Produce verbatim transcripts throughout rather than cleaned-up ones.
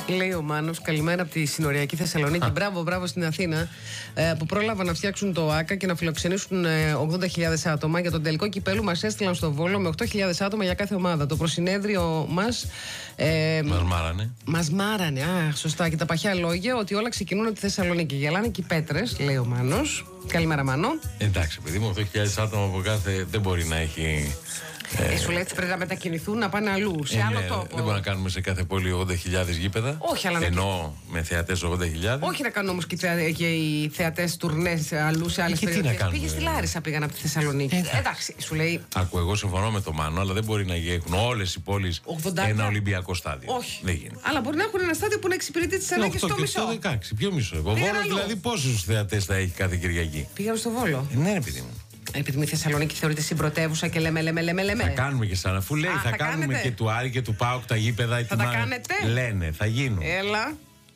Λέει ο Μάνος, καλημέρα από τη συνοριακή Θεσσαλονίκη. Μπράβο, μπράβο στην Αθήνα ε, που πρόλαβαν να φτιάξουν το ΆΚΑ και να φιλοξενήσουν ε, ογδόντα χιλιάδες άτομα. Για τον τελικό κυπέλου μας έστειλαν στο Βόλο με οκτώ χιλιάδες άτομα για κάθε ομάδα. Το προσυνέδριο μας. Ε, μας μάρανε. Μας μάρανε, α, σωστά. Και τα παχιά λόγια ότι όλα ξεκινούν από τη Θεσσαλονίκη. Γελάνε και οι πέτρες, λέει ο Μάνος. Καλημέρα, Μάνο. Εντάξει, παιδί μου, οκτώ χιλιάδες άτομα από κάθε δεν μπορεί να έχει. Ε, σου λέει ότι πρέπει να μετακινηθούν να πάνε αλλού, σε ε, άλλο ναι, τόπο. Δεν μπορούμε να κάνουμε σε κάθε πόλη ογδόντα χιλιάδες γήπεδα. Όχι, αλλά ενώ να... με θεατές ογδόντα χιλιάδες. Όχι να κάνουν όμως και, θεα... και οι θεατές τουρνές αλλού σε άλλες περιοχές. Πήγε στη Λάρισα, πήγαν από τη Θεσσαλονίκη. Ε, εντάξει, σου λέει. Ακούω, εγώ συμφωνώ με τον Μάνο, αλλά δεν μπορεί να έχουν όλες οι πόλεις ογδόντα ένα Ολυμπιακό στάδιο. Όχι. Δεν γίνεται. Αλλά μπορεί να έχουν ένα στάδιο που να εξυπηρετεί τις ανάγκες στο μισό. Το δεκαέξι, ποιο μισό. Ο Βόλος δηλαδή πόσους θεατές θα έχει κάθε Κυριακή. Πήγαν στο Βόλο. Ε, ναι, επειδή μου. Επειδή η Θεσσαλονίκη θεωρείται συμπρωτεύουσα και λέμε, λέμε, λέμε, λέμε. Θα κάνουμε και σαν αφού λέει, Α, θα, θα κάνουμε κάνετε. Και του Άρη και του ΠΑΟΚ τα γήπεδα. Θα τα κάνετε. Λένε, θα γίνουν. Έλα.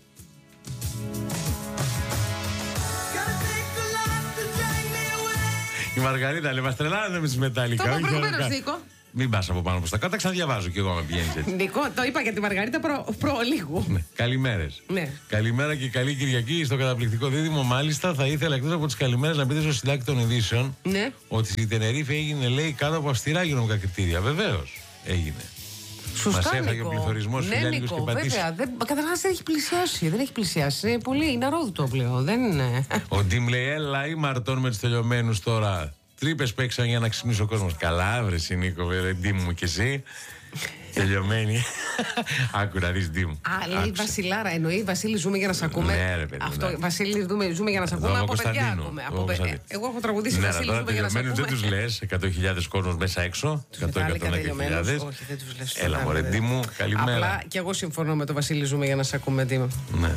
Η Μαργαρίτα λέει, μας τρελάνε με τις μετάλλικα. Το είπα προηγουμένως, Νίκο. Μην πας από πάνω προς τα κάτω, ξαναδιαβάζω κι εγώ με πηγαίνεις έτσι. Νίκο, το είπα για τη Μαργαρίτα προ, προ λίγου. Ναι. Καλημέρες. Ναι. Καλημέρα και καλή Κυριακή στο καταπληκτικό δίδυμο. Μάλιστα, θα ήθελα εκτός από τις καλημέρες να πείτε στο συντάκτη των ειδήσεων ναι. ότι στη Τενερίφη έγινε, λέει, κάτω από αυστηρά υγειονομικά κριτήρια. Βεβαίως έγινε. Σωστά, μας έφαγε Νίκο. ο πληθωρισμός ναι, φιλιάλικος και πατήσει. Βέβαια, δεν, καταρχάς δεν έχει πλησιάσει. Δεν έχει πλησιάσει. Είναι πολύ, είναι αρρώδουτο πλέον. Δεν είναι. Ο Ντίμ λέει, έλα ή μαρτών με τους τελειωμένους τώρα. Τρύπες παίξαν για να ξυπνήσει ο κόσμος. Καλά, βρε Νίκο, βρε Ντίμ μου και εσύ. Τελειωμένη. Άκου να δεις Ντίμ. Α, λέει Βασιλάρα, εννοεί Βασίλη, ζούμε για να σε ακούμε. Ναι, ρε παιδί. Αυτό, ναι. Βασίλη, ζούμε, ζούμε για να σε ακούμε. Από παιδιά ακούμε. Από παιδιά. Εγώ έχω τραγουδήσει ναι, Βασίλη, ζούμε για να σε ακούμε. Δεν τους λες εκατό χιλιάδες κόσμος μέσα έξω. εκατό με εκατόν χιλιάδες. Όχι, δεν τους λες. Έλα, μωρέ Ντίμ μου, καλημέρα. Απλά και εγώ συμφωνώ με το Βασίλη, ζούμε για να σε ακούμε, Ντίμ. Ναι.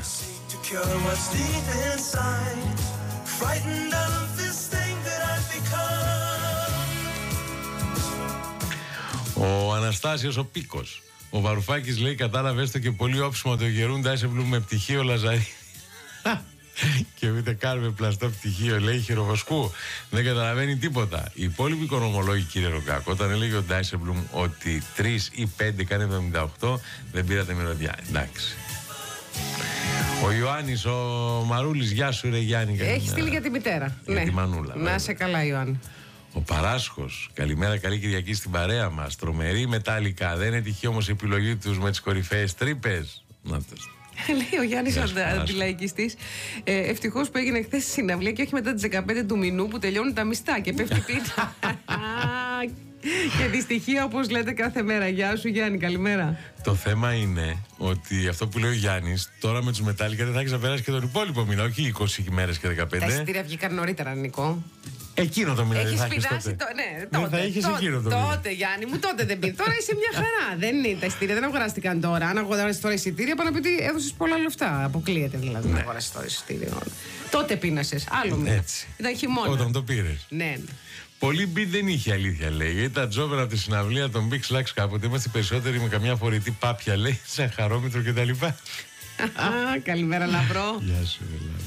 Ο Αναστάσιος ο Πίκος. Ο Βαρουφάκης λέει, κατάλαβες το και πολύ όψιμο το Γερούντα Άισεμπλουμ με πτυχίο Λαζαρί. Και ούτε καν με πλαστό πτυχίο, λέει, χειροβοσκού. Δεν καταλαβαίνει τίποτα. Οι υπόλοιποι οικονομολόγοι, κύριε Ρογκάκο, όταν έλεγε ο Ντάισεμπλουμ ότι τρεις ή πέντε κάνει εβδομήντα οκτώ, δεν πήρατε μυρωδιά. Εντάξει. Ο Ιωάννης, ο Μαρούλης, γεια σου ρε Γιάννη. Έχει στείλει για τη μητέρα. Για ναι. τη μανούλα. Να σε καλά, Ιωάννη. Ο Παράσχος, καλημέρα, καλή Κυριακή στην παρέα μας. Τρομερή μετάλλικα. Δεν είναι τυχαία όμως η επιλογή τους με τις κορυφαίες τρύπες. Να αυτός. Λέει ο Γιάννης αντιλαϊκιστής. Ε, Ευτυχώς που έγινε χθες συναυλία και όχι μετά τις δεκαπέντε του μηνού που τελειώνουν τα μιστά και πέφτει πίτα. Και δυστυχία, όπως λέτε κάθε μέρα. Γεια σου Γιάννη, καλημέρα. Το θέμα είναι ότι αυτό που λέει ο Γιάννης, τώρα με τους μετάλλικα δεν θα έχεις να περάσει και τον υπόλοιπο μήνα, όχι είκοσι μέρες και δεκαπέντε. Τα εισιτήρια βγήκαν νωρίτερα, Νικό. Εκείνο το μήνα δεν θα έχεις τότε. Το, ναι, τότε, δεν θα έχεις τότε, εκείνο το τότε, μήνα. Τότε Γιάννη μου, τότε δεν πήρε. Τώρα είσαι μια χαρά. Δεν είναι τα εισιτήρια, δεν αγοράστηκαν τώρα. Αν αγοράσεις τώρα εισιτήρια, πάνω από ότι έδωσες πολλά λεφτά. Αποκλείεται δηλαδή ναι. να αγοράσεις τώρα εισιτήριο. Τότε πίνασες. Άλλο μήνα. Έτσι. Ήταν χειμώνα. Όταν το πήρες. Ναι, ναι. Πολύ μπιτ δεν είχε, αλήθεια λέει. Γιατί τα τζόβερα από τη συναυλία των Big Slacks κάποτε είμαστε περισσότεροι με καμιά φορητή πάπια, λέει, σε χαρόμετρο κτλ. Καλημέρα, Λαμπρό. Γεια σου,